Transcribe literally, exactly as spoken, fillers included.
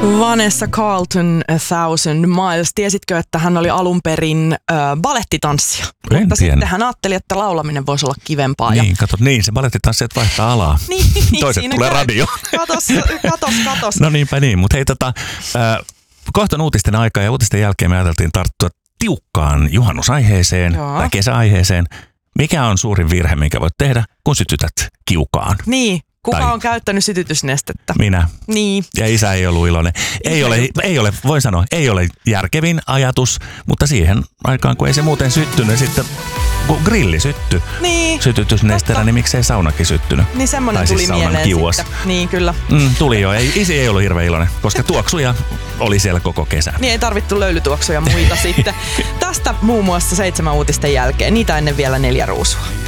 Vanessa Carlton, A Thousand Miles. Tiesitkö, että hän oli alun perin äh, balettitanssija? En Mutta tiennyt. sitten hän ajatteli, että laulaminen voisi olla kivempaa. Niin, ja... kato, niin, se balettitanssijat vaihtaa alaa. niin, Toiset siinä tulee käy. radio. Katos, katos, katos. No niinpä niin, mutta hei tota, äh, kohta on uutisten aika ja uutisten jälkeen me ajateltiin tarttua tiukkaan juhannusaiheeseen Joo. tai kesäaiheeseen. Mikä on suurin virhe, minkä voit tehdä, kun sytytät kiukaan? Niin, kuka Tai- on käyttänyt sytytysnestettä? Minä. Niin. Ja isä ei ollut iloinen. Ei ole, ei ole, voin sanoa, ei ole järkevin ajatus, mutta siihen aikaan, kun ei se muuten syttynyt, sitten kun grilli syttyi Niin. sytytysnesteellä, Totta. niin miksei saunakin syttynyt? Niin semmoinen Tai siis tuli saunan mieleen kiuas. sitten. Niin, kyllä. Mm, tuli jo. Ei, isi ei ollut hirveän iloinen, koska tuoksuja oli siellä koko kesän. Niin ei tarvittu löylytuoksuja muita sitten. Tästä muun muassa seitsemän uutisten jälkeen. Niitä ennen vielä neljä ruusua.